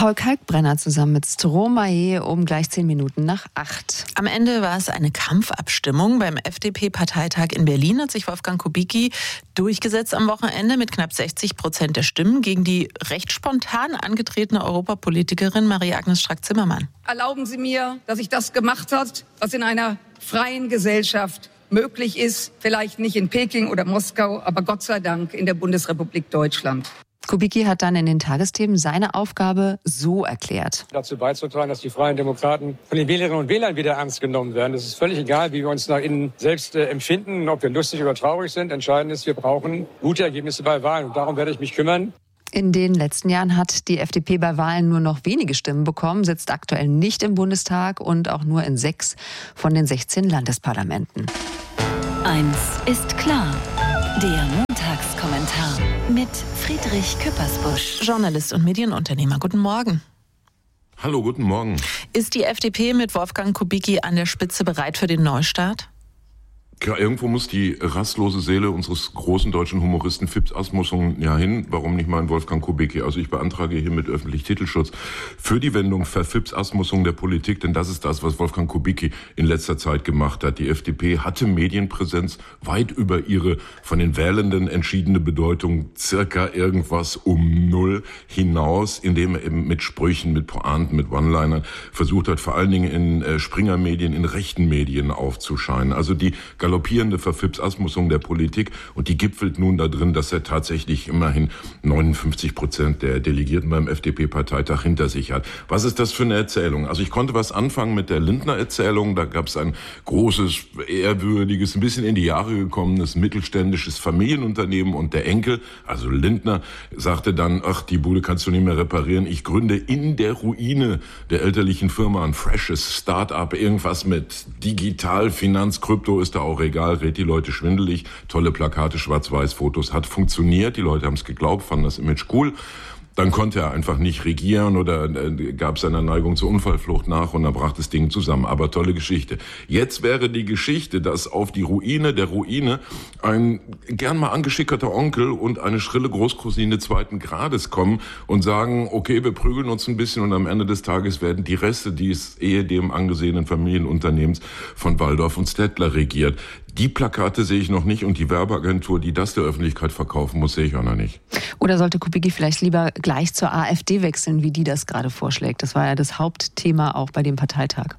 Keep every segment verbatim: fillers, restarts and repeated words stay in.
Paul Kalkbrenner zusammen mit Stromae um gleich zehn Minuten nach acht. Am Ende war es eine Kampfabstimmung. Beim F D P-Parteitag in Berlin hat sich Wolfgang Kubicki durchgesetzt am Wochenende mit knapp sechzig Prozent der Stimmen gegen die recht spontan angetretene Europapolitikerin Marie-Agnes Strack-Zimmermann. Erlauben Sie mir, dass ich das gemacht habe, was in einer freien Gesellschaft möglich ist. Vielleicht nicht in Peking oder Moskau, aber Gott sei Dank in der Bundesrepublik Deutschland. Kubicki hat dann in den Tagesthemen seine Aufgabe so erklärt. Dazu beizutragen, dass die Freien Demokraten von den Wählerinnen und Wählern wieder ernst genommen werden. Es ist völlig egal, wie wir uns nach innen selbst äh, empfinden, ob wir lustig oder traurig sind. Entscheidend ist, wir brauchen gute Ergebnisse bei Wahlen. Und darum werde ich mich kümmern. In den letzten Jahren hat die F D P bei Wahlen nur noch wenige Stimmen bekommen, sitzt aktuell nicht im Bundestag und auch nur in sechs von den sechzehn Landesparlamenten. Eins ist klar. Der Montagskommentar mit Friedrich Küppersbusch. Journalist und Medienunternehmer. Guten Morgen. Hallo, guten Morgen. Ist die F D P mit Wolfgang Kubicki an der Spitze bereit für den Neustart? Ja, irgendwo muss die rastlose Seele unseres großen deutschen Humoristen Phipps Asmussen ja hin. Warum nicht mal ein Wolfgang Kubicki? Also ich beantrage hiermit öffentlich Titelschutz für die Wendung Verphipps Asmussen der Politik, denn das ist das, was Wolfgang Kubicki in letzter Zeit gemacht hat. Die F D P hatte Medienpräsenz weit über ihre von den Wählenden entschiedene Bedeutung, circa irgendwas um null hinaus, indem er eben mit Sprüchen, mit Pointen, mit One-Linern versucht hat, vor allen Dingen in äh, Springer-Medien, in rechten Medien aufzuscheinen. Also die galoppierende Verphipps Asmussen der Politik, und die gipfelt nun da drin, dass er tatsächlich immerhin neunundfünfzig Prozent der Delegierten beim F D P-Parteitag hinter sich hat. Was ist das für eine Erzählung? Also ich konnte was anfangen mit der Lindner-Erzählung. Da gab es ein großes, ehrwürdiges, ein bisschen in die Jahre gekommenes mittelständisches Familienunternehmen, und der Enkel, also Lindner, sagte dann, ach, die Bude kannst du nicht mehr reparieren. Ich gründe in der Ruine der elterlichen Firma ein freshes Start-up, irgendwas mit Digital, Finanz, Krypto ist da auch egal, rät die Leute schwindelig, tolle Plakate, Schwarz-Weiß-Fotos, hat funktioniert, die Leute haben es geglaubt, fanden das Image cool. Dann konnte er einfach nicht regieren oder äh, gab seiner Neigung zur Unfallflucht nach, und dann brach das Ding zusammen. Aber tolle Geschichte. Jetzt wäre die Geschichte, dass auf die Ruine der Ruine ein gern mal angeschickerter Onkel und eine schrille Großcousine zweiten Grades kommen und sagen, okay, wir prügeln uns ein bisschen, und am Ende des Tages werden die Reste dieses ehedem angesehenen Familienunternehmens von Waldorf und Stettler regiert. Die Plakate sehe ich noch nicht, und die Werbeagentur, die das der Öffentlichkeit verkaufen muss, sehe ich auch noch nicht. Oder sollte Kubicki vielleicht lieber gleich zur AfD wechseln, wie die das gerade vorschlägt? Das war ja das Hauptthema auch bei dem Parteitag.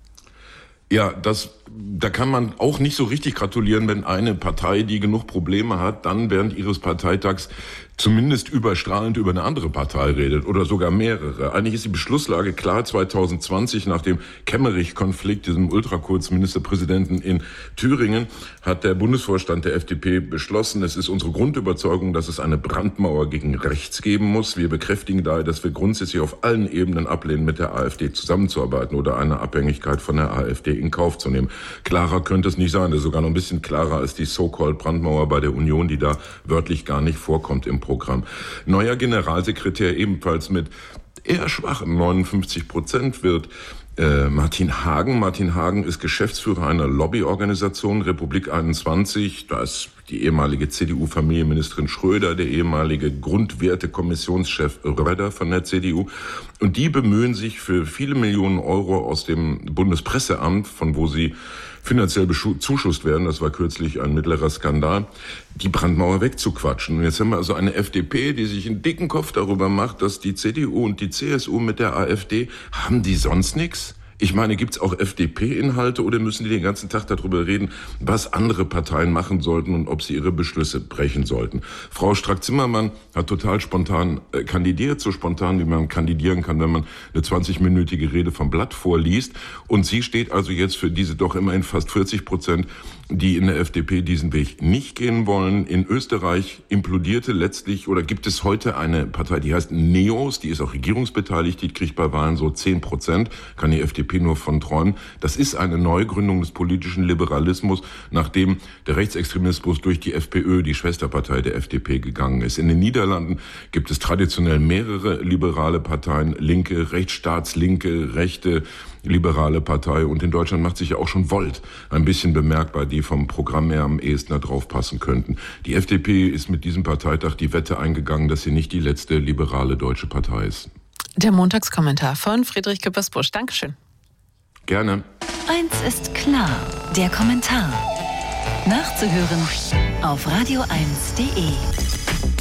Ja, das, da kann man auch nicht so richtig gratulieren, wenn eine Partei, die genug Probleme hat, dann während ihres Parteitags zumindest überstrahlend über eine andere Partei redet oder sogar mehrere. Eigentlich ist die Beschlusslage klar. zwanzig zwanzig, nach dem Kemmerich-Konflikt, diesem Ultrakurzministerpräsidenten in Thüringen, hat der Bundesvorstand der F D P beschlossen, es ist unsere Grundüberzeugung, dass es eine Brandmauer gegen rechts geben muss. Wir bekräftigen daher, dass wir grundsätzlich auf allen Ebenen ablehnen, mit der AfD zusammenzuarbeiten oder eine Abhängigkeit von der AfD in Kauf zu nehmen. Klarer könnte es nicht sein. Das ist sogar noch ein bisschen klarer als die so-called Brandmauer bei der Union, die da wörtlich gar nicht vorkommt im Programm. Neuer Generalsekretär ebenfalls mit eher schwachen neunundfünfzig Prozent wird äh, Martin Hagen. Martin Hagen ist Geschäftsführer einer Lobbyorganisation, Republik einundzwanzig. Da ist die ehemalige C D U-Familienministerin Schröder, der ehemalige Grundwerte-Kommissionschef Röder von der C D U. Und die bemühen sich für viele Millionen Euro aus dem Bundespresseamt, von wo sie finanziell bezuschusst werden, das war kürzlich ein mittlerer Skandal, die Brandmauer wegzuquatschen. Und jetzt haben wir also eine F D P, die sich einen dicken Kopf darüber macht, dass die C D U und die C S U mit der AfD, haben die sonst nichts? Ich meine, gibt's auch F D P-Inhalte, oder müssen die den ganzen Tag darüber reden, was andere Parteien machen sollten und ob sie ihre Beschlüsse brechen sollten? Frau Strack-Zimmermann hat total spontan äh, kandidiert, so spontan, wie man kandidieren kann, wenn man eine zwanzig-minütige Rede vom Blatt vorliest. Und sie steht also jetzt für diese doch immerhin fast vierzig Prozent, die in der F D P diesen Weg nicht gehen wollen. In Österreich implodierte letztlich, oder gibt es heute eine Partei, die heißt NEOS, die ist auch regierungsbeteiligt, die kriegt bei Wahlen so zehn Prozent, kann die F D P nur von träumen. Das ist eine Neugründung des politischen Liberalismus, nachdem der Rechtsextremismus durch die FPÖ, die Schwesterpartei der F D P, gegangen ist. In den Niederlanden gibt es traditionell mehrere liberale Parteien, linke, rechtsstaatslinke, rechte, liberale Partei, und in Deutschland macht sich ja auch schon Volt ein bisschen bemerkbar, die vom Programm her am ehesten da drauf passen könnten. Die F D P ist mit diesem Parteitag die Wette eingegangen, dass sie nicht die letzte liberale deutsche Partei ist. Der Montagskommentar von Friedrich Küppersbusch. Dankeschön. Gerne. Eins ist klar, der Kommentar. Nachzuhören auf radio eins punkt de.